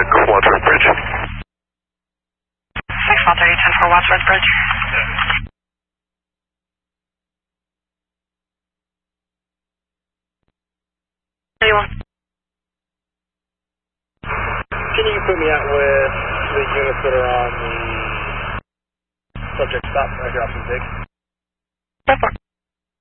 Wadsworth Bridge. 61310 for Wadsworth Bridge. Anyone? Can you put me out with the units that are on the subject stop paragraph and 6? Go for it.